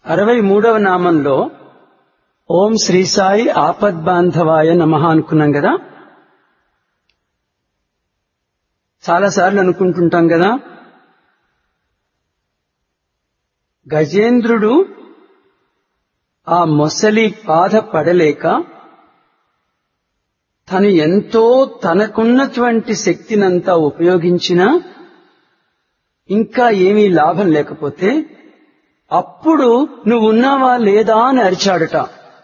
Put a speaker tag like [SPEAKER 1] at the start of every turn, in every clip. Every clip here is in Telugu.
[SPEAKER 1] 63వ నామంలో ఓం శ్రీ సాయి ఆపద్బాంధవాయ నమః అనుకున్నాం కదా. చాలాసార్లు అనుకుంటుంటాం కదా, గజేంద్రుడు ఆ మొసలి బాధ పడలేక తను ఎంతో తనకున్నటువంటి శక్తినంతా ఉపయోగించినా ఇంకా ఏమీ లాభం లేకపోతే అప్పుడు నువ్వున్నావా లేదా అని అరిచాడట.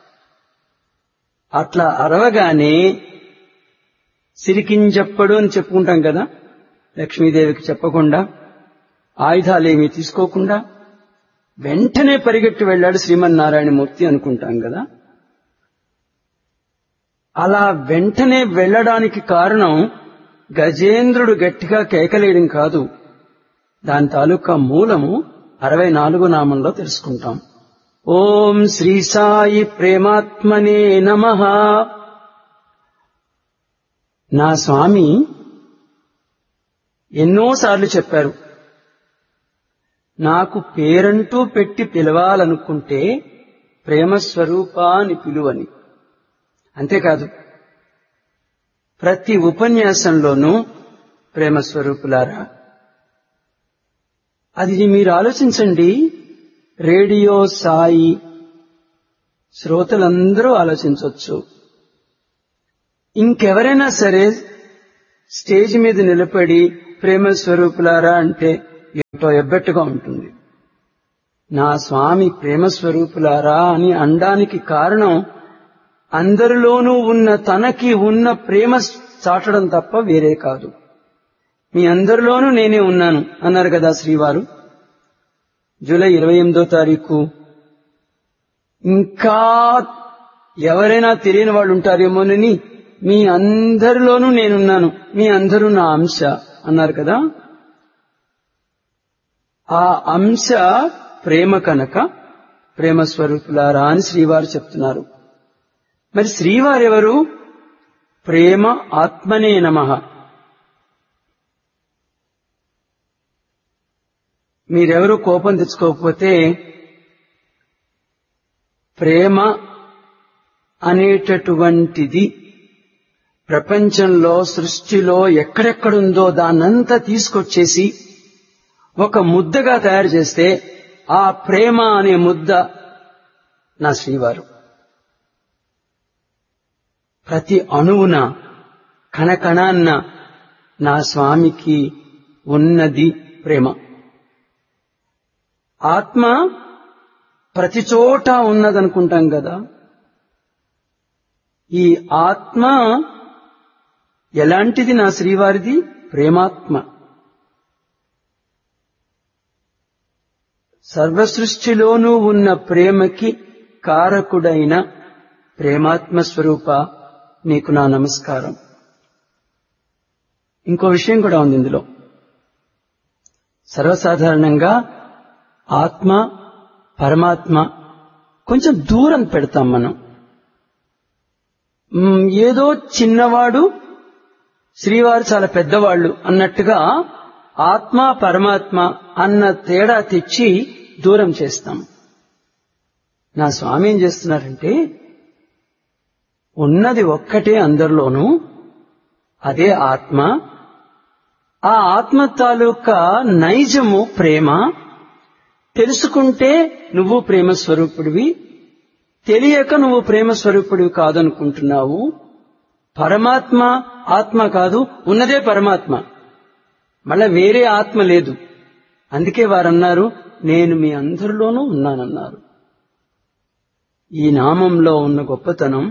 [SPEAKER 1] అట్లా అరవగానే సిరికింజప్పడు అని చెప్పుకుంటాం కదా, లక్ష్మీదేవికి చెప్పకుండా ఆయుధాలేమీ తీసుకోకుండా వెంటనే పరిగెట్టి వెళ్ళాడు శ్రీమన్నారాయణమూర్తి అనుకుంటాం కదా. అలా వెంటనే వెళ్ళడానికి కారణం గజేంద్రుడు గట్టిగా కేకలేయడం కాదు, దాని తాలూకా మూలము 64 నామంలో తెలుసుకుంటాం. ఓం శ్రీ సాయి ప్రేమాత్మనే నమః. నా స్వామి ఎన్నోసార్లు చెప్పారు, నాకు పేరంటూ పెట్టి పిలవాలనుకుంటే ప్రేమస్వరూపా అని పిలువని. అంతేకాదు, ప్రతి ఉపన్యాసంలోనూ ప్రేమస్వరూపులారా. అది మీరు ఆలోచించండి. రేడియో సాయి శ్రోతలందరూ ఆలోచించవచ్చు. ఇంకెవరైనా సరే స్టేజ్ మీద నిలబడి ప్రేమస్వరూపులారా అంటే ఏమిటో ఎబ్బెట్టుగా ఉంటుంది. నా స్వామి ప్రేమస్వరూపులారా అని అనడానికి కారణం అందరిలోనూ ఉన్న తనకి ఉన్న ప్రేమ చాటడం తప్ప వేరే కాదు. మీ అందరిలోనూ నేనే ఉన్నాను అన్నారు కదా శ్రీవారు జూలై 28వ తారీఖు. ఇంకా ఎవరైనా తెలియని వాళ్ళు ఉంటారేమోనని మీ అందరిలోనూ నేనున్నాను, మీ అందరూ నా అంశ అన్నారు కదా. ఆ అంశ ప్రేమ కనుక ప్రేమస్వరూపులారా అని శ్రీవారు చెప్తున్నారు. మరి శ్రీవారెవరు? ప్రేమ ఆత్మనే నమః. మీరెవరూ కోపం తెచ్చుకోకపోతే ప్రేమ అనేటటువంటిది ప్రపంచంలో సృష్టిలో ఎక్కడెక్కడుందో దాన్నంతా తీసుకొచ్చేసి ఒక ముద్దగా తయారు చేస్తే ఆ ప్రేమ అనే ముద్ద నా శ్రీవారు. ప్రతి అణువున కణకణాన్న నా స్వామికి ఉన్నది ప్రేమ. ఆత్మ ప్రతి చోట ఉన్నదనుకుంటాం కదా. ఈ ఆత్మ ఎలాంటిది? నా శ్రీవారిది ప్రేమాత్మ. సర్వసృష్టిలోనూ ఉన్న ప్రేమకి కారకుడైన ప్రేమాత్మ స్వరూప నీకు నా నమస్కారం. ఇంకో విషయం కూడా ఉంది ఇందులో. సర్వసాధారణంగా ఆత్మ పరమాత్మ కొంచెం దూరం పెడతాం మనం. ఏదో చిన్నవాడు, శ్రీవారు చాలా పెద్దవాళ్లు అన్నట్టుగా ఆత్మ పరమాత్మ అన్న తేడా తెచ్చి దూరం చేస్తాం. నా స్వామి ఏం చేస్తున్నారంటే, ఉన్నది ఒక్కటే అందరిలోనూ, అదే ఆత్మ. ఆ ఆత్మ తాలూకా నైజము ప్రేమ. తెలుసుకుంటే నువ్వు ప్రేమస్వరూపుడివి, తెలియక నువ్వు ప్రేమస్వరూపుడివి కాదనుకుంటున్నావు. పరమాత్మ ఆత్మ కాదు, ఉన్నదే పరమాత్మ, మళ్ళా వేరే ఆత్మ లేదు. అందుకే వారన్నారు, నేను మీ అందరిలోనూ ఉన్నానన్నారు. ఈ నామంలో ఉన్న గొప్పతనం,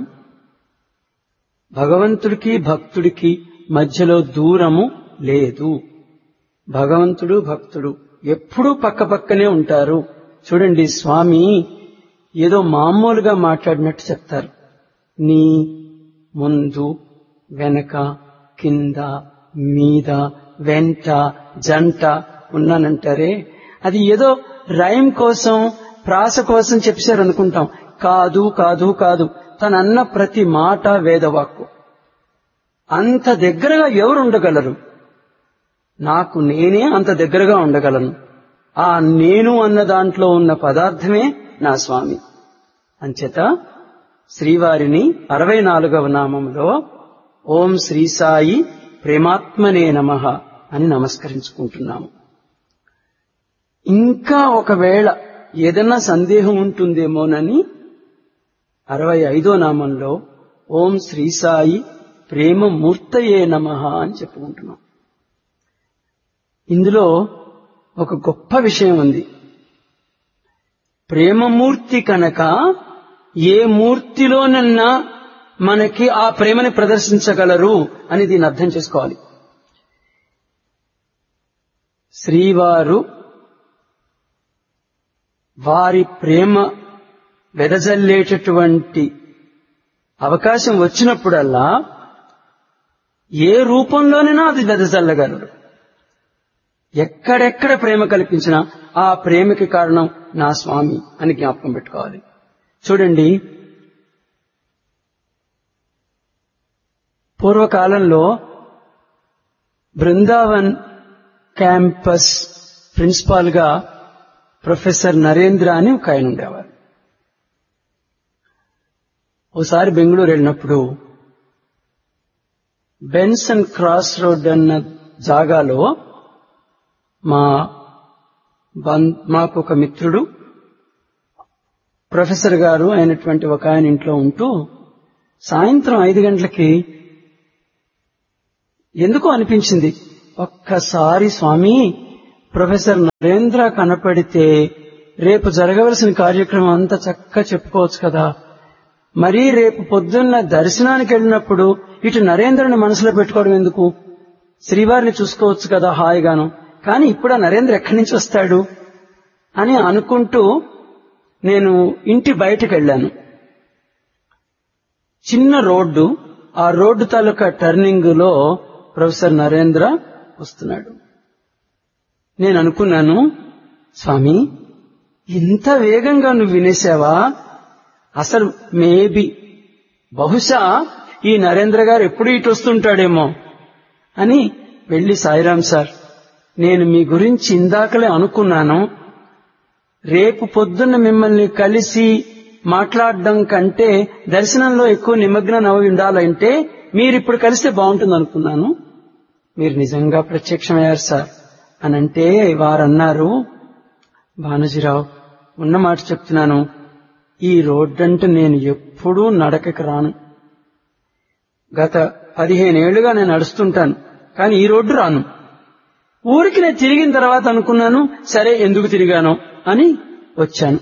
[SPEAKER 1] భగవంతుడికి భక్తుడికి మధ్యలో దూరము లేదు. భగవంతుడు భక్తుడు ఎప్పుడూ పక్కపక్కనే ఉంటారు. చూడండి, స్వామి ఏదో మామూలుగా మాట్లాడినట్టు చెప్తారు. నీ ముందు వెనక కింద మీద వెంట జంట ఉన్నానంటారే, అది ఏదో రైమ్ కోసం ప్రాస కోసం చెప్పారు అనుకుంటాం. కాదు కాదు కాదు, తనన్న ప్రతి మాట వేదవాక్కు. అంత దగ్గరగా ఎవరు ఉండగలరు? నాకు నేనే అంత దగ్గరగా ఉండగలను. ఆ నేను అన్న దాంట్లో ఉన్న పదార్థమే నా స్వామి. అంచేత శ్రీవారిని 64వ నామంలో ఓం శ్రీ సాయి ప్రేమాత్మనే నమః అని నమస్కరించుకుంటున్నాము. ఇంకా ఒకవేళ ఏదన్నా సందేహం ఉంటుందేమోనని 65వ నామంలో ఓం శ్రీ సాయి ప్రేమమూర్తయే నమః అని చెప్పుకుంటున్నాం. ఇందులో ఒక గొప్ప విషయం ఉంది. ప్రేమమూర్తి కనుక ఏ మూర్తిలోనన్నా మనకి ఆ ప్రేమని ప్రదర్శించగలరు అని దీన్ని అర్థం చేసుకోవాలి. శ్రీవారు వారి ప్రేమ వెదజల్లేటటువంటి అవకాశం వచ్చినప్పుడల్లా ఏ రూపంలోనైనా అది వెదజల్లగలరు. ఎక్కడెక్కడ ప్రేమ కల్పించినా ఆ ప్రేమకి కారణం నా స్వామి అని జ్ఞాపకం పెట్టుకోవాలి. చూడండి, పూర్వకాలంలో బృందావన్ క్యాంపస్ ప్రిన్సిపాల్ గా ప్రొఫెసర్ నరేంద్ర అని ఒక ఆయన ఉండేవారు. ఓసారి బెంగళూరు వెళ్ళినప్పుడు బెన్సన్ క్రాస్ రోడ్ అన్న జాగాలో మాకు ఒక మిత్రుడు ప్రొఫెసర్ గారు అయినటువంటి ఒక ఆయన ఇంట్లో ఉంటూ సాయంత్రం 5 గంటలకి ఎందుకో అనిపించింది, ఒక్కసారి స్వామి ప్రొఫెసర్ నరేంద్ర కనపడితే రేపు జరగవలసిన కార్యక్రమం అంతా చక్కగా చెప్పుకోవచ్చు కదా. మరీ రేపు పొద్దున్న దర్శనానికి వెళ్ళినప్పుడు ఇటు నరేంద్రని మనసులో పెట్టుకోవడం ఎందుకు, శ్రీవారిని చూసుకోవచ్చు కదా హాయిగాను. కానీ ఇప్పుడు ఆ నరేంద్ర ఎక్కడి నుంచి వస్తాడు అని అనుకుంటూ నేను ఇంటి బయటకు వెళ్ళాను. చిన్న రోడ్డు, ఆ రోడ్డు తాలూకా టర్నింగ్ లో ప్రొఫెసర్ నరేంద్ర వస్తున్నాడు. నేను అనుకున్నాను, స్వామి ఇంత వేగంగా నువ్వు వినేశావా? అసలు బహుశా ఈ నరేంద్ర గారు ఎప్పుడు ఇటు వస్తుంటాడేమో అని వెళ్లి, సాయిరాం సార్, నేను మీ గురించి ఇందాకలే అనుకున్నాను. రేపు పొద్దున్న మిమ్మల్ని కలిసి మాట్లాడడం కంటే దర్శనంలో ఎక్కువ నిమగ్నం అయి ఉండాలంటే మీరిప్పుడు కలిస్తే బాగుంటుంది అనుకున్నాను. మీరు నిజంగా ప్రత్యక్షమయ్యారు సార్ అనంటే వారన్నారు, భానుజీరావు ఉన్న మాట చెప్తున్నాను, ఈ రోడ్డంటే నేను ఎప్పుడూ నడకకి రాను. గత 15 ఏళ్లుగా నేను నడుస్తుంటాను, కానీ ఈ రోడ్డు రాను. ఊరికి నేను తిరిగిన తర్వాత అనుకున్నాను, సరే ఎందుకు తిరిగానో అని వచ్చాను.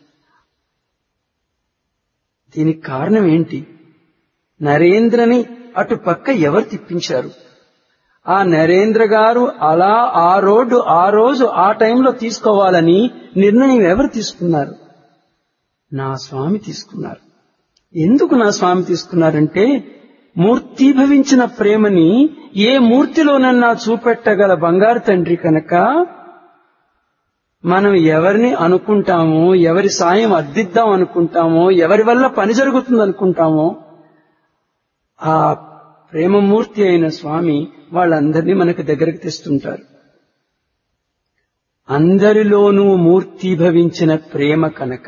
[SPEAKER 1] దీనికి కారణం ఏంటి? నరేంద్రని అటు పక్క ఎవరు తిప్పించారు? ఆ నరేంద్ర గారు అలా ఆ రోడ్డు ఆ రోజు ఆ టైంలో తీసుకోవాలని నిర్ణయం ఎవరు తీసుకున్నారు? నా స్వామి తీసుకున్నారు. ఎందుకు నా స్వామి తీసుకున్నారంటే, మూర్తీభవించిన ప్రేమని ఏ మూర్తిలోనన్నా చూపెట్టగల బంగారు తండ్రి కనుక మనం ఎవరిని అనుకుంటామో, ఎవరి సాయం అర్థిద్దాం అనుకుంటామో, ఎవరి వల్ల పని జరుగుతుంది అనుకుంటామో, ఆ ప్రేమమూర్తి అయిన స్వామి వాళ్ళందరినీ మనకు దగ్గరికి తెస్తుంటారు. అందరిలోనూ మూర్తీభవించిన ప్రేమ కనుక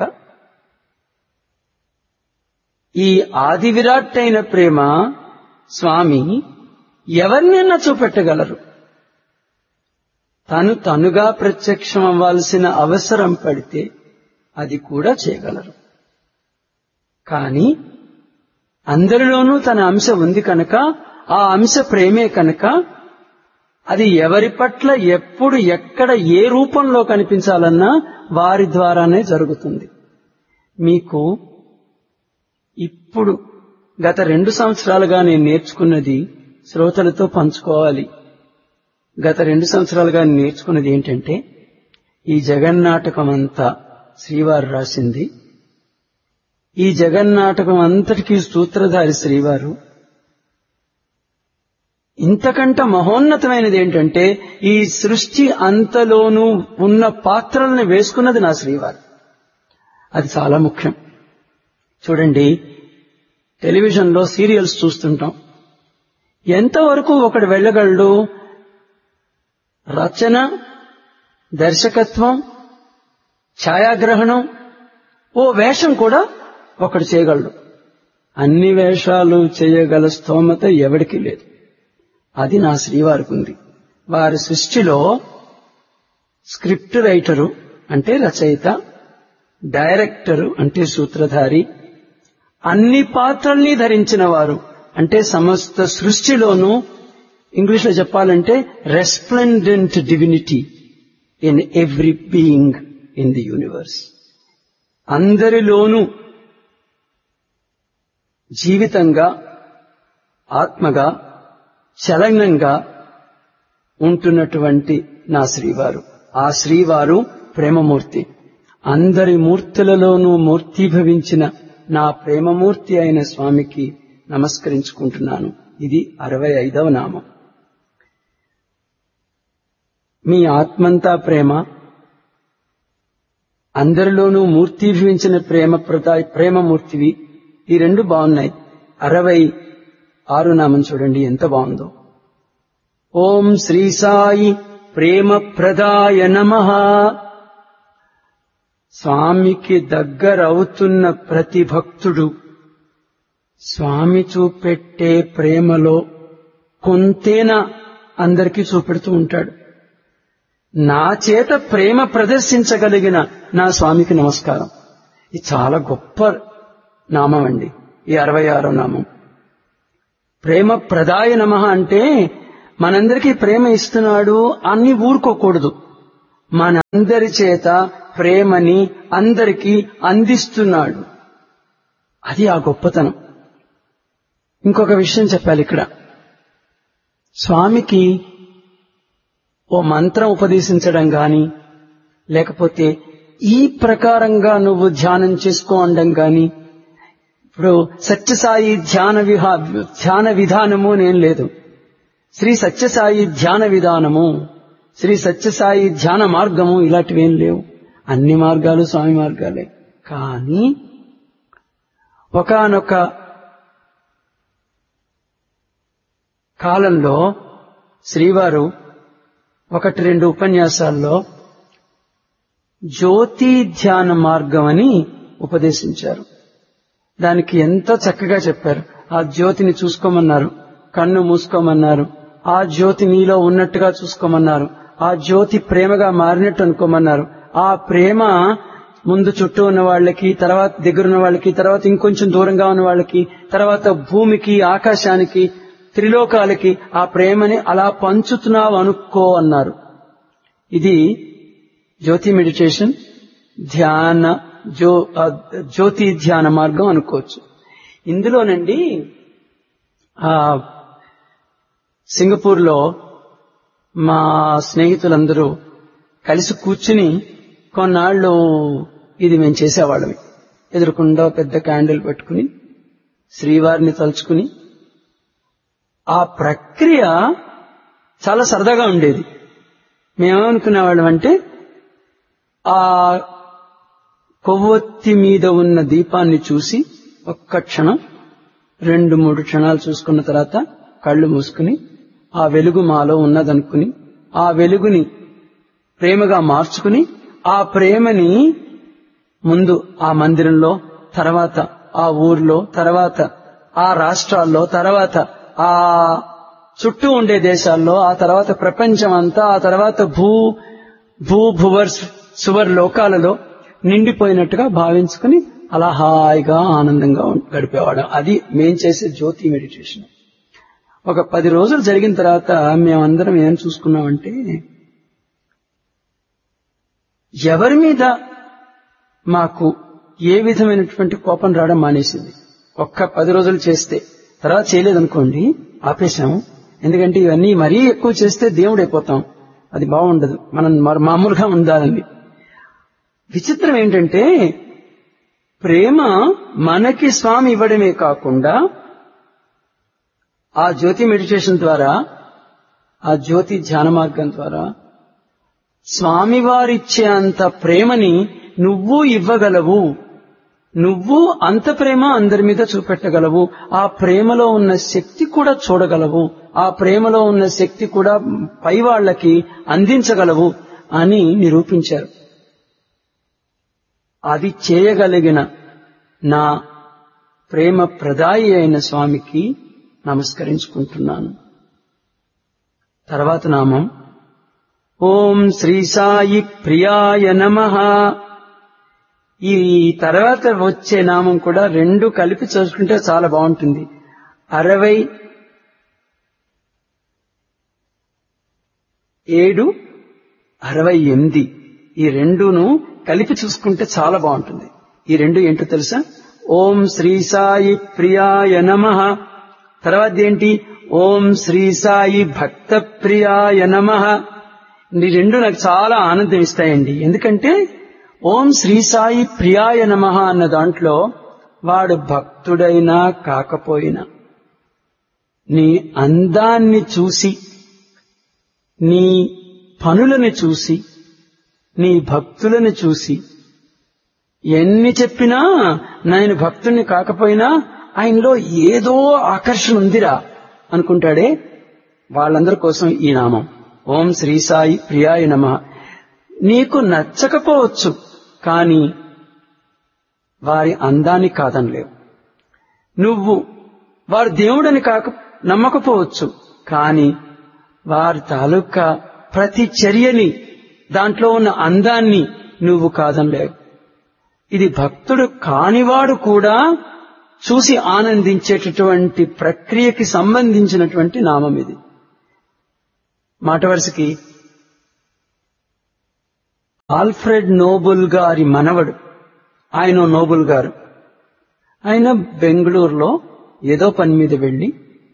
[SPEAKER 1] ఈ ఆది విరాట్ అయిన ప్రేమ స్వామి ఎవరినైనా చూపెట్టగలరు. తనుగా ప్రత్యక్షం అవ్వాల్సిన అవసరం పడితే అది కూడా చేయగలరు. కానీ అందరిలోనూ తన అంశ ఉంది కనుక, ఆ అంశ ప్రేమే కనుక అది ఎవరి పట్ల ఎప్పుడు ఎక్కడ ఏ రూపంలో కనిపించాలన్నా వారి ద్వారానే జరుగుతుంది. మీకు ఇప్పుడు గత 2 సంవత్సరాలుగా నేను నేర్చుకున్నది శ్రోతలతో పంచుకోవాలి. గత 2 సంవత్సరాలుగా నేర్చుకున్నది ఏంటంటే, ఈ జగన్నాటకం అంతా శ్రీవారు రాసింది. ఈ జగన్నాటకం అంతటికీ సూత్రధారి శ్రీవారు. ఇంతకంట మహోన్నతమైనది ఏంటంటే, ఈ సృష్టి అంతలోనూ ఉన్న పాత్రలను వేసుకున్నది నా శ్రీవారు. అది చాలా ముఖ్యం. చూడండి, టెలివిజన్లో సీరియల్స్ చూస్తుంటాం. ఎంతవరకు ఒకడు వెళ్ళగలడు? రచన, దర్శకత్వం, ఛాయాగ్రహణం, ఓ వేషం కూడా ఒకడు చేయగలడు. అన్ని వేషాలు చేయగల స్తోమత ఎవడికి లేదు. అది నా శ్రీవారికి ఉంది. వారి సృష్టిలో స్క్రిప్ట్ రైటరు అంటే రచయిత, డైరెక్టరు అంటే సూత్రధారి, అన్ని పాత్రల్ని ధరించిన వారు అంటే సమస్త సృష్టిలోనూ ఇంగ్లీష్లో చెప్పాలంటే resplendent divinity in every being in the universe. అందరిలోనూ జీవితంగా, ఆత్మగా, చలనంగా ఉంటున్నటువంటి నా శ్రీవారు. ఆ శ్రీవారు ప్రేమమూర్తి. అందరి మూర్తులలోనూ మూర్తీభవించిన నా ప్రేమమూర్తి అయిన స్వామికి నమస్కరించుకుంటున్నాను. ఇది 65వ నామం. మీ ఆత్మంతా ప్రేమ, అందరిలోనూ మూర్తీభవించిన ప్రేమమూర్తివి. ఈ రెండు బాగున్నాయి. 66 నామం చూడండి ఎంత బాగుందో. ఓం శ్రీ సాయి ప్రేమ ప్రదాయ నమః. స్వామికి దగ్గరవుతున్న ప్రతి భక్తుడు స్వామి చూపెట్టే ప్రేమలో కొంతేనా అందరికీ చూపెడుతూ ఉంటాడు. నా చేత ప్రేమ ప్రదర్శించగలిగిన నా స్వామికి నమస్కారం. ఇది చాలా గొప్ప నామం అండి ఈ 66వ నామం. ప్రేమ ప్రదాయ నమః అంటే మనందరికీ ప్రేమ ఇస్తున్నాడు అని ఊరుకోకూడదు. మనందరి చేత ప్రేమని అందరికీ అందిస్తున్నాడు. అది ఆ గొప్పతనం. ఇంకొక విషయం చెప్పాలి ఇక్కడ. స్వామికి ఓ మంత్రం ఉపదేశించడం గాని, లేకపోతే ఈ ప్రకారంగా నువ్వు ధ్యానం చేసుకో అనడం గాని, ఇప్పుడు సత్యసాయి ధ్యాన విధానము నేను లేదు. శ్రీ సత్యసాయి ధ్యాన విధానము, శ్రీ సత్యసాయి ధ్యాన మార్గము ఇలాంటివేం లేవు. అన్ని మార్గాలు స్వామి మార్గాలే. కానీ ఒకానొక కాలంలో శ్రీవారు 1-2 ఉపన్యాసాల్లో జ్యోతి ధ్యాన మార్గం అని ఉపదేశించారు. దానికి ఎంతో చక్కగా చెప్పారు. ఆ జ్యోతిని చూసుకోమన్నారు, కన్ను మూసుకోమన్నారు, ఆ జ్యోతి నీలో ఉన్నట్టుగా చూసుకోమన్నారు, ఆ జ్యోతి ప్రేమగా మారినట్టు అనుకోమన్నారు. ఆ ప్రేమ ముందు చుట్టూ ఉన్న వాళ్ళకి, తర్వాత దగ్గరున్న వాళ్ళకి, తర్వాత ఇంకొంచెం దూరంగా ఉన్న వాళ్ళకి, తర్వాత భూమికి, ఆకాశానికి, త్రిలోకాలకి ఆ ప్రేమని అలా పంచుతున్నావు అనుకో అన్నారు. ఇది జ్యోతి మెడిటేషన్ జ్యోతి ధ్యాన మార్గం అనుకోవచ్చు. ఇందులోనండి సింగపూర్లో మా స్నేహితులందరూ కలిసి కూర్చుని కొన్నాళ్ళు ఇది మేము చేసేవాళ్ళమి. ఎదురుకుండా పెద్ద క్యాండిల్ పెట్టుకుని శ్రీవారిని తలుచుకుని ఆ ప్రక్రియ చాలా సరదాగా ఉండేది. మేమేమనుకునేవాళ్ళం అంటే ఆ కొవ్వొత్తి మీద ఉన్న దీపాన్ని చూసి ఒక్క క్షణం 2-3 క్షణాలు చూసుకున్న తర్వాత కళ్ళు మూసుకుని ఆ వెలుగు మాలో ఉన్నదనుకుని ఆ వెలుగుని ప్రేమగా మార్చుకుని ఆ ప్రేమని ముందు ఆ మందిరంలో, తర్వాత ఆ ఊర్లో, తర్వాత ఆ రాష్ట్రాల్లో, తర్వాత ఆ చుట్టూ ఉండే దేశాల్లో, ఆ తర్వాత ప్రపంచం అంతా, ఆ తర్వాత సువర్ లోకాలలో నిండిపోయినట్టుగా భావించుకుని అలా హాయిగా ఆనందంగా గడిపేవాడు. అది మేం చేసే జ్యోతి మెడిటేషన్. ఒక 10 రోజులు జరిగిన తర్వాత మేమందరం ఏం చూసుకున్నామంటే, ఎవరి మీద మాకు ఏ విధమైనటువంటి కోపం రావడం మానేసింది. ఒక్క 10 రోజులు చేస్తే, తర్వాత చేయలేదనుకోండి ఆపేశాము. ఎందుకంటే ఇవన్నీ మరీ ఎక్కువ చేస్తే దేవుడు అయిపోతాం, అది బాగుండదు. మనం మామూలుగా ఉండాలని. విచిత్రం ఏంటంటే ప్రేమ మనకి స్వామి ఇవ్వడమే కాకుండా ఆ జ్యోతి మెడిటేషన్ ద్వారా, ఆ జ్యోతి ధ్యాన మార్గం ద్వారా స్వామివారిచ్చే అంత ప్రేమని నువ్వు ఇవ్వగలవు. నువ్వు అంత ప్రేమ అందరి మీద చూపెట్టగలవు. ఆ ప్రేమలో ఉన్న శక్తి కూడా చూడగలవు. ఆ ప్రేమలో ఉన్న శక్తి కూడా పై వాళ్ళకి అందించగలవు అని నిరూపించారు. అది చేయగలిగిన నా ప్రేమ ప్రదాయి అయిన స్వామికి నమస్కరించుకుంటున్నాను. తర్వాత నామం ఓం శ్రీ సాయి ప్రియాయ నమః. ఈ తర్వాత వచ్చే నామం కూడా రెండు కలిపి చూసుకుంటే చాలా బాగుంటుంది. 67, 68 ఈ రెండును కలిపి చూసుకుంటే చాలా బాగుంటుంది. ఈ రెండు ఏంటో తెలుసా? ఓం శ్రీ సాయి ప్రియాయ నమః. తర్వాత ఏంటి? ఓం శ్రీ సాయి భక్త ప్రియాయ నమః. ఈ రెండు నాకు చాలా ఆనందం ఇస్తాయండి. ఎందుకంటే ఓం శ్రీ సాయి ప్రియాయ నమః అన్న దాంట్లో వాడు భక్తుడైనా కాకపోయినా నీ అందాన్ని చూసి, నీ పనులను చూసి, నీ భక్తులను చూసి ఎన్ని చెప్పినా నేను భక్తుణ్ణి కాకపోయినా ఆయనలో ఏదో ఆకర్షణ ఉందిరా అనుకుంటాడే, వాళ్ళందరి కోసం ఈ నామం ఓం శ్రీ సాయి ప్రియాయ నమః. నీకు నచ్చకపోవచ్చు, కానీ వారి అందాన్ని కాదనలేవు. నువ్వు వారు దేవుడని నమ్మకపోవచ్చు, కానీ వారి తాలూకా ప్రతి చర్యని, దాంట్లో ఉన్న అందాన్ని నువ్వు కాదనలేవు. ఇది భక్తుడు కానివాడు కూడా చూసి ఆనందించేటటువంటి ప్రక్రియకి సంబంధించినటువంటి నామం ఇది. మాట వరుసకి ఆల్ఫ్రెడ్ నోబుల్ గారి మనవడు, ఆయన నోబుల్ గారు, ఆయన బెంగళూరులో ఏదో పని మీద వెళ్లి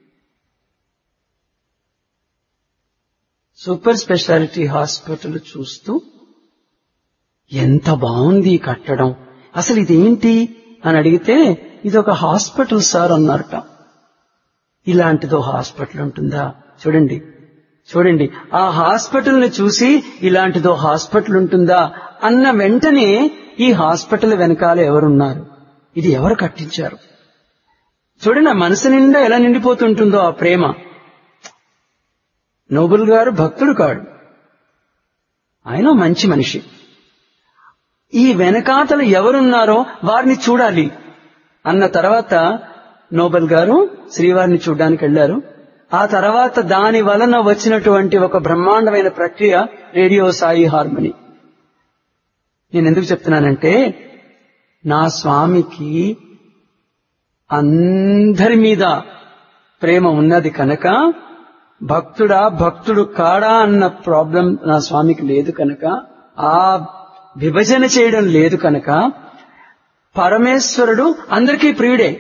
[SPEAKER 1] సూపర్ స్పెషాలిటీ హాస్పిటల్ చూస్తూ ఎంత బాగుంది ఈ కట్టడం, అసలు ఇదేంటి అని అడిగితే ఇదొక హాస్పిటల్ సార్ అన్నారట. ఇలాంటిదో హాస్పిటల్ ఉంటుందా? చూడండి ఆ హాస్పిటల్ ని చూసి ఇలాంటిదో హాస్పిటల్ ఉంటుందా అన్న వెంటనే ఈ హాస్పిటల్ వెనకాల ఎవరున్నారు, ఇది ఎవరు కట్టించారు? చూడండి ఆ మనసు నిండా ఎలా నిండిపోతుంటుందో ఆ ప్రేమ. నోబుల్ గారు భక్తుడు కాడు, ఆయన మంచి మనిషి. ఈ వెనకాతలు ఎవరున్నారో వారిని చూడాలి అన్న తర్వాత నోబెల్ గారు శ్రీవారిని చూడడానికి వెళ్లారు. ఆ తర్వాత దాని వలన వచ్చినటువంటి ఒక బ్రహ్మాండమైన ప్రక్రియ రేడియో సాయి హార్మనీ. నేను ఎందుకు చెప్తున్నానంటే, నా స్వామికి అందరి మీద ప్రేమ ఉన్నది కనుక, భక్తుడు కాడా అన్న ప్రాబ్లం నా స్వామికి లేదు కనుక, ఆ విభజన చేయడం లేదు కనుక, పరమేశ్వరుడు అందరికీ ప్రియుడే.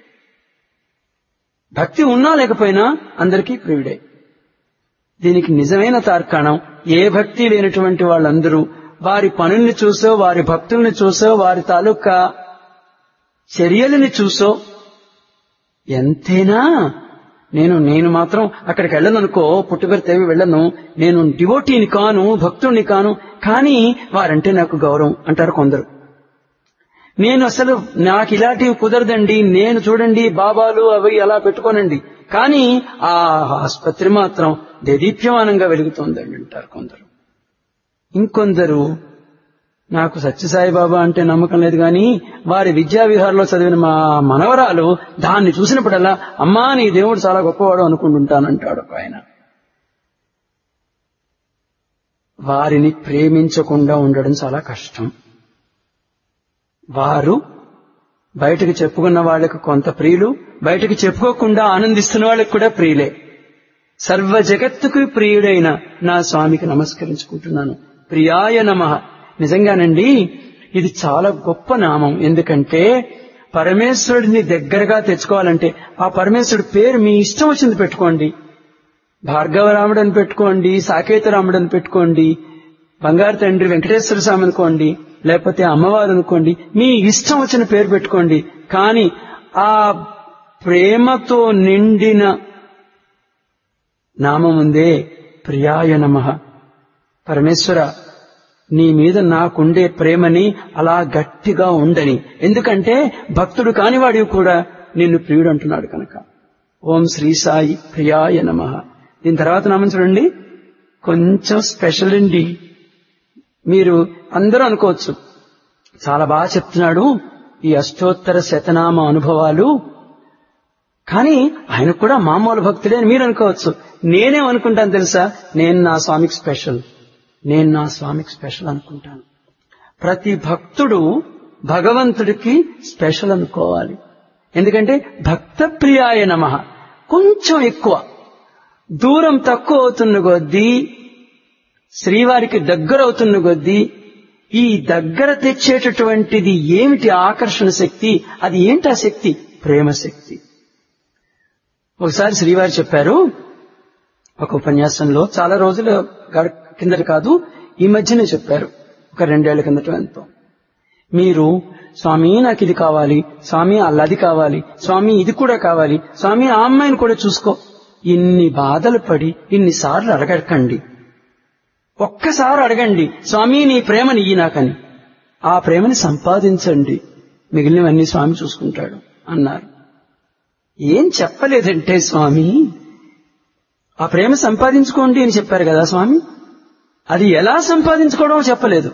[SPEAKER 1] భక్తి ఉన్నా లేకపోయినా అందరికీ ప్రియుడే. దీనికి నిజమైన తార్కాణం, ఏ భక్తి లేనటువంటి వాళ్ళందరూ వారి పనుల్ని చూసో, వారి భక్తుల్ని చూసో, వారి తాలూకా చర్యలని చూసో ఎంతైనా నేను మాత్రం అక్కడికి వెళ్ళననుకో, పుట్టుబెర్తేవి వెళ్ళను, నేను డివోటీని కాను, భక్తుడిని కాను, కానీ వారంటే నాకు గౌరవం అంటారు కొందరు. నేను అసలు నాకు ఇలాంటివి కుదరదండి, నేను చూడండి బాబాలు అవి అలా పెట్టుకోనండి, కానీ ఆ ఆసుపత్రి మాత్రం దేదీప్యమానంగా వెలుగుతోందండి అంటారు కొందరు. ఇంకొందరు నాకు సత్యసాయిబాబా అంటే నమ్మకం లేదు, కానీ వారి విద్యావిహారంలో చదివిన మా మనవరాలు దాన్ని చూసినప్పుడల్లా అమ్మా నీ దేవుడు చాలా గొప్పవాడు అనుకుంటుంటానంటాడు ఆయన. వారిని ప్రేమించకుండా ఉండడం చాలా కష్టం. వారు బయటకు చెప్పుకున్న వాళ్ళకు కొంత ప్రియులు, బయటకు చెప్పుకోకుండా ఆనందిస్తున్న వాళ్ళకి కూడా ప్రియులే. సర్వ జగత్తుకు ప్రియుడైన నా స్వామికి నమస్కరించుకుంటున్నాను. ప్రియాయ నమః. నిజంగానండి ఇది చాలా గొప్ప నామం. ఎందుకంటే పరమేశ్వరుడిని దగ్గరగా తెచ్చుకోవాలంటే ఆ పరమేశ్వరుడి పేరు మీ ఇష్టం వచ్చింది పెట్టుకోండి. భార్గవరాముడు అని పెట్టుకోండి, సాకేతరాముడు అని పెట్టుకోండి, బంగారు తండ్రి వెంకటేశ్వర స్వామి అనుకోండి, లేకపోతే అమ్మవారు అనుకోండి, మీ ఇష్టం వచ్చిన పేరు పెట్టుకోండి. కానీ ఆ ప్రేమతో నిండిన నామం ఉందే ప్రియాయ నమః. పరమేశ్వర, నీ మీద నాకుండే ప్రేమని అలా గట్టిగా ఉండని. ఎందుకంటే భక్తుడు కానివాడివి కూడా నిన్ను ప్రియుడు అంటున్నాడు కనుక. ఓం శ్రీ సాయి ప్రియాయ నమః. దీని తర్వాత నామం చూడండి, కొంచెం స్పెషల్ అండి. మీరు అందరూ అనుకోవచ్చు చాలా బాగా చెప్తున్నాడు ఈ అష్టోత్తర శతనామ అనుభవాలు. కానీ ఆయన కూడా మామూలు భక్తుడే అని మీరు అనుకోవచ్చు. నేనేమనుకుంటాను తెలుసా? నేను నా స్వామికి స్పెషల్ అనుకుంటాను. ప్రతి భక్తుడు భగవంతుడికి స్పెషల్ అనుకోవాలి. ఎందుకంటే భక్త ప్రియాయ నమః కొంచెం ఎక్కువ, దూరం తక్కువ అవుతున్న కొద్దీ, శ్రీవారికి దగ్గర అవుతున్న కొద్దీ ఈ దగ్గర తెచ్చేటటువంటిది ఏమిటి? ఆకర్షణ శక్తి. అది ఏంటి ఆ శక్తి? ప్రేమ శక్తి. ఒకసారి శ్రీవారు చెప్పారు ఒక ఉపన్యాసంలో, చాలా రోజుల కిందట కాదు, ఈ మధ్యనే చెప్పారు, ఒక 2 ఏళ్ల కిందట ఎంతో. మీరు స్వామి నాకు ఇది కావాలి, స్వామి అల్లది కావాలి, స్వామి ఇది కూడా కావాలి, స్వామి ఆ అమ్మాయిని కూడా చూసుకో, ఇన్ని బాధలు పడి ఇన్నిసార్లు అడగకండి. ఒక్కసారి అడగండి, స్వామి నీ ప్రేమని ఇయ్యి నాకని. ఆ ప్రేమని సంపాదించండి, మిగిలినవన్నీ స్వామి చూసుకుంటాడు అన్నారు. ఏం చెప్పలేదంటే స్వామి, ఆ ప్రేమ సంపాదించుకోండి అని చెప్పారు కదా స్వామి, అది ఎలా సంపాదించుకోవడం చెప్పలేదు.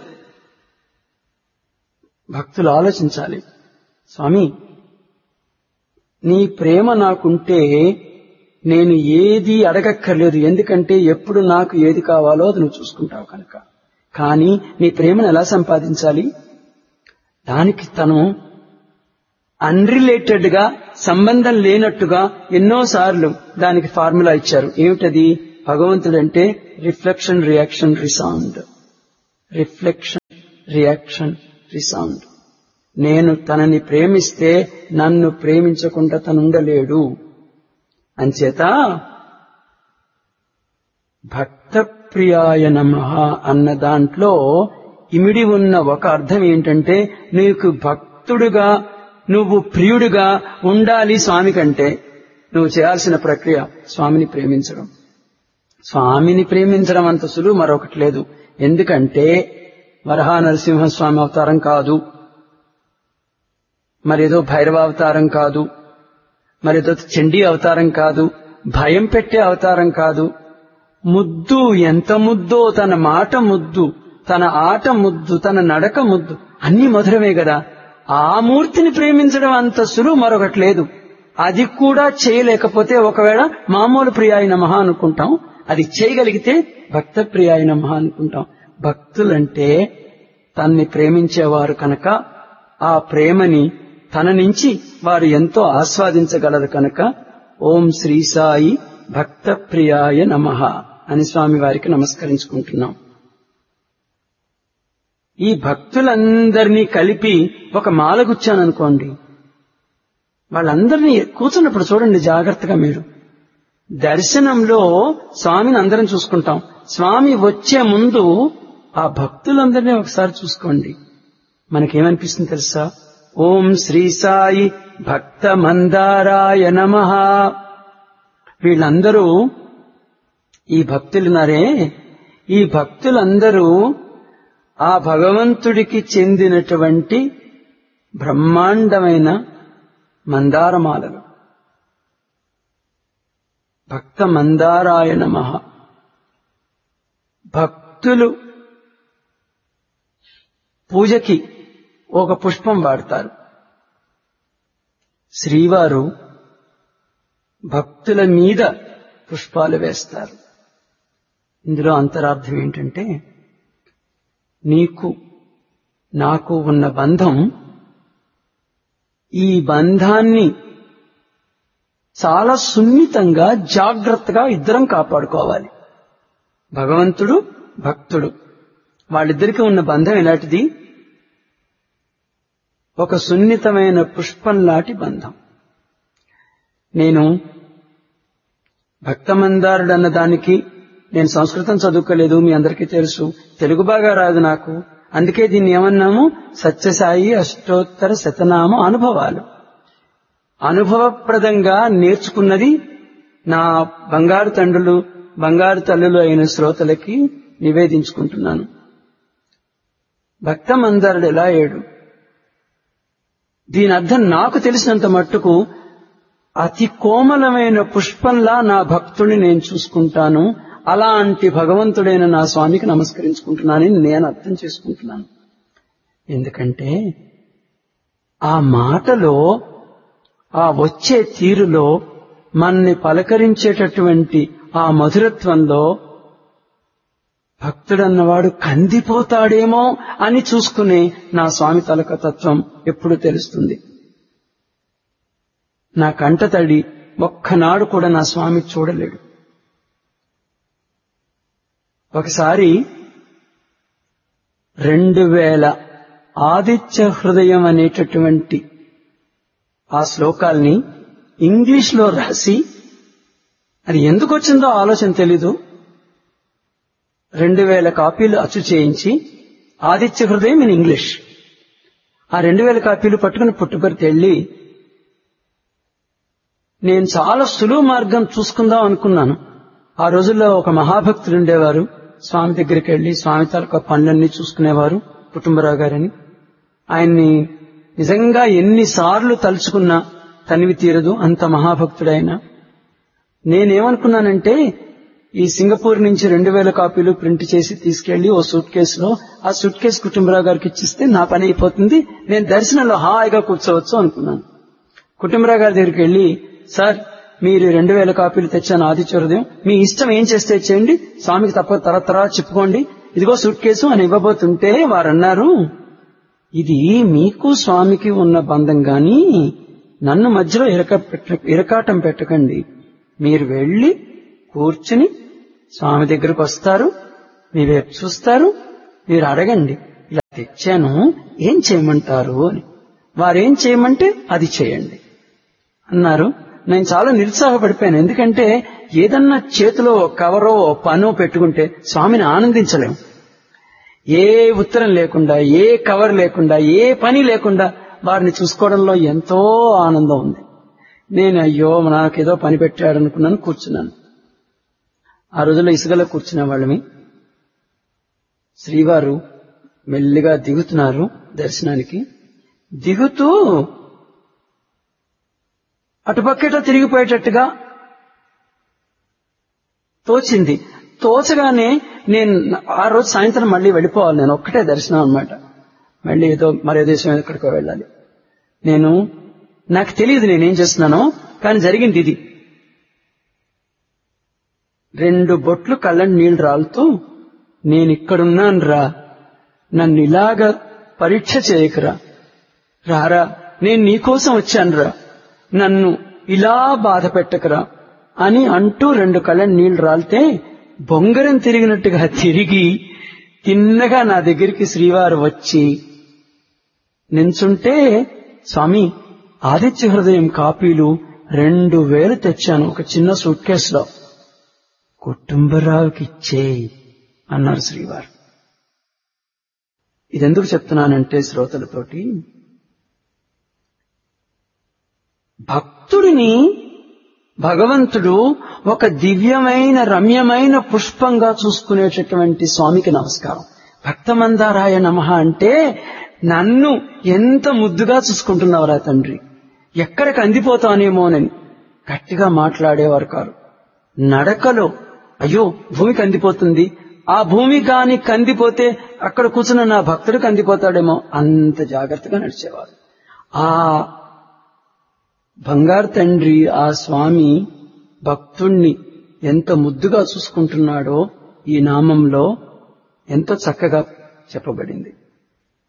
[SPEAKER 1] భక్తులు ఆలోచించాలి. స్వామి నీ ప్రేమ నాకుంటే నేను ఏది అడగక్కర్లేదు, ఎందుకంటే ఎప్పుడు నాకు ఏది కావాలో అది నువ్వు చూసుకుంటావు కనుక. కానీ నీ ప్రేమను ఎలా సంపాదించాలి? దానికి తను అన్రిలేటెడ్ గా, సంబంధం లేనట్టుగా ఎన్నోసార్లు దానికి ఫార్ములా ఇచ్చారు. ఏమిటది? భగవంతుడంటే reflection, reaction, resound. Reflection, reaction, resound. నేను తనని ప్రేమిస్తే నన్ను ప్రేమించకుండా తనుండలేడు. అంచేత భక్త ప్రియాయ నమః అన్న దాంట్లో ఇమిడి ఉన్న ఒక అర్థం ఏంటంటే, నీకు భక్తుడుగా, నువ్వు ప్రియుడిగా ఉండాలి స్వామి కంటే నువ్వు చేయాల్సిన ప్రక్రియ స్వామిని ప్రేమించడం. స్వామిని ప్రేమించడం అంత సులువు మరొకటి లేదు. ఎందుకంటే వరహా నరసింహస్వామి అవతారం కాదు, మరేదో భైరవావతారం కాదు, మరేదో చండీ అవతారం కాదు, భయం పెట్టే అవతారం కాదు. ముద్దు, ఎంత ముద్దో, తన మాట ముద్దు, తన ఆట ముద్దు, తన నడక ముద్దు, అన్ని మధురమే కదా. ఆ మూర్తిని ప్రేమించడం అంత సులువు మరొకటి లేదు. అది కూడా చేయలేకపోతే ఒకవేళ మామూలు ప్రియాయ నమః అనుకుంటాం, అది చేయగలిగితే భక్త ప్రియాయ నమః అనుకుంటాం. భక్తులంటే తన్ని ప్రేమించేవారు కనుక ఆ ప్రేమని తన నుంచి వారు ఎంతో ఆస్వాదించగలరు కనుక ఓం శ్రీ సాయి భక్త ప్రియాయ నమః అని స్వామి వారికి నమస్కరించుకుంటున్నాం. ఈ భక్తులందరినీ కలిపి ఒక మాల గుచ్చాననుకోండి, వాళ్ళందరినీ కూర్చున్నప్పుడు చూడండి జాగ్రత్తగా మీరు. దర్శనంలో స్వామిని అందరం చూసుకుంటాం, స్వామి వచ్చే ముందు ఆ భక్తులందరినీ ఒకసారి చూసుకోండి. మనకేమనిపిస్తుంది తెలుసా? ఓం శ్రీ సాయి భక్త మందారాయ నమః. వీళ్ళందరూ ఈ భక్తులున్నారే, ఈ భక్తులందరూ ఆ భగవంతుడికి చెందినటువంటి బ్రహ్మాండమైన మందారమాలలు. భక్త మందారాయ నమః. భక్తులు పూజకి ఒక పుష్పం వాడతారు. శ్రీవారు భక్తుల మీద పుష్పాలు వేస్తారు. ఇందులో అంతరార్థం ఏంటంటే, నీకు నాకు ఉన్న బంధం, ఈ బంధాన్ని చాలా సున్నితంగా జాగ్రత్తగా ఇద్దరం కాపాడుకోవాలి. భగవంతుడు భక్తుడు వాళ్ళిద్దరికీ ఉన్న బంధం ఎలాంటిది? ఒక సున్నితమైన పుష్పం లాంటి బంధం. నేను భక్తమందారుడు అన్న దానికి నేను సంస్కృతం చదువుకోలేదు, మీ అందరికీ తెలుసు, తెలుగు బాగా రాదు నాకు. అందుకే దీన్ని ఏమన్నాము? సత్యసాయి అష్టోత్తర శతనామ అనుభవాలు. అనుభవప్రదంగా నేర్చుకున్నది నా బంగారు తండ్రులు బంగారు తల్లులు అయిన శ్రోతలకి నివేదించుకుంటున్నాను. భక్తమందారుడు ఎలా అయ్యాడు? దీని అర్థం నాకు తెలిసినంత మట్టుకు అతి కోమలమైన పుష్పంలా నా భక్తుడిని నేను చూసుకుంటాను, అలాంటి భగవంతుడైన నా స్వామికి నమస్కరించుకుంటున్నానని నేను అర్థం చేసుకుంటున్నాను. ఎందుకంటే ఆ మాటలో, ఆ వచ్చే తీరులో, మన్ని పలకరించేటటువంటి ఆ మధురత్వంలో భక్తుడన్నవాడు కందిపోతాడేమో అని చూసుకునే నా స్వామి తాలూకా తత్వం ఎప్పుడు తెలుస్తుంది. నా కంటతడి ఒక్కనాడు కూడా నా స్వామి చూడలేడు. ఒకసారి 2000 ఆదిత్య హృదయం అనేటటువంటి ఆ శ్లోకాల్ని ఇంగ్లీష్లో రాసి, అది ఎందుకు వచ్చిందో ఆలోచన తెలీదు, 2000 కాపీలు అచ్చు చేయించి ఆదిత్య హృదయం ఇన్ ఇంగ్లీష్, ఆ 2000 కాపీలు పట్టుకుని పుట్టపర్తి వెళ్ళి నేను చాలా సులువు మార్గం చూసుకుందాం అనుకున్నాను. ఆ రోజుల్లో ఒక మహాభక్తులు ఉండేవారు, స్వామి దగ్గరికి వెళ్లి స్వామి తాలూకా పనులన్నీ చూసుకునేవారు, కుటుంబరావు గారని. ఆయన్ని నిజంగా ఎన్నిసార్లు తలుచుకున్నా తనివి తీరదు, అంత మహాభక్తుడైన. నేనేమనుకున్నానంటే ఈ సింగపూర్ నుంచి 2000 కాపీలు ప్రింట్ చేసి తీసుకెళ్లి ఓ సూట్ కేసులో, ఆ సూట్ కేసు కుటుంబరావు గారికి ఇచ్చిస్తే నా పని అయిపోతుంది, నేను దర్శనంలో హాయిగా కూర్చోవచ్చు అనుకున్నాను. కుటుంబరావు గారి దగ్గరికి వెళ్లి, సార్ మీరు 2000 కాపీలు తెచ్చాను ఆదిత్య హృదయం, మీ ఇష్టం ఏం చేస్తే చేయండి, స్వామికి తప్ప తరతరా చెప్పుకోండి, ఇదిగో సూట్ కేసు అని ఇవ్వబోతుంటే వారన్నారు, ఇది మీకు స్వామికి ఉన్న బంధం గాని నన్ను మధ్యలో ఇరకాటం పెట్టకండి, మీరు వెళ్లి కూర్చుని స్వామి దగ్గరకు వస్తారు, మీ వైపు చూస్తారు, మీరు అడగండి ఇలా తెచ్చాను ఏం చేయమంటారు అని. వారేం చేయమంటే అది చేయండి అన్నారు. నేను చాలా నిరుత్సాహపడిపోయాను. ఎందుకంటే ఏదన్నా చేతిలో కవరో పనో పెట్టుకుంటే స్వామిని ఆనందించలేం. ఏ ఉత్తరం లేకుండా, ఏ కవర్ లేకుండా, ఏ పని లేకుండా వారిని చూసుకోవడంలో ఎంతో ఆనందం ఉంది. నేను అయ్యో నాకేదో పని పెట్టాడనుకున్నాను, కూర్చున్నాను. ఆ రోజుల్లో ఇసుకలో కూర్చునే వాళ్ళమి. శ్రీవారు మెల్లిగా దిగుతున్నారు దర్శనానికి. దిగుతూ అటుపక్కట తిరిగిపోయేటట్టుగా తోచింది. తోచగానే నేను ఆ రోజు సాయంత్రం మళ్ళీ వెళ్ళిపోవాలి, నేను ఒక్కటే దర్శనం అన్నమాట. మళ్ళీ మరో దేశం ఎక్కడికో వెళ్ళాలి. నాకు తెలియదు నేనేం చేస్తున్నానో, కానీ జరిగింది ఇది. 2 బొట్లు కళ్ళని నీళ్లు రాలుతూ, నేనిక్కడున్నాను రా, నన్ను ఇలాగ పరీక్ష చేయకురా, రారా, నేను నీకోసం వచ్చాను రా, నన్ను ఇలా బాధ పెట్టకురా అని అంటూ 2 కళ్ళని నీళ్లు రాలితే బొంగరం తిరిగినట్టుగా తిరిగి తిన్నగా నా దగ్గరికి శ్రీవారు వచ్చి నించుంటే, స్వామి ఆదిత్య హృదయం కాపీలు 2000 తెచ్చాను ఒక చిన్న సూట్ కేసులో, కుటుంబరావుకి ఇచ్చేయి అన్నారు శ్రీవారు. ఇదెందుకు చెప్తున్నానంటే శ్రోతలతోటి, భక్తుడిని భగవంతుడు ఒక దివ్యమైన రమ్యమైన పుష్పంగా చూసుకునేటటువంటి స్వామికి నమస్కారం. భక్తమందారాయ నమః అంటే నన్ను ఎంత ముద్దుగా చూసుకుంటున్నావురా తండ్రి, ఎక్కడికి అందిపోతానేమోనని గట్టిగా మాట్లాడేవారు కాదు. నడకలో అయ్యో భూమి కందిపోతుంది, ఆ భూమి కాని కందిపోతే అక్కడ కూర్చున్న నా భక్తుడు కందిపోతాడేమో, అంత జాగ్రత్తగా నడిచేవారు. ఆ బంగారు తండ్రి, ఆ స్వామి భక్తుణ్ణి ఎంత ముద్దుగా చూసుకుంటున్నాడో ఈ నామంలో ఎంతో చక్కగా చెప్పబడింది.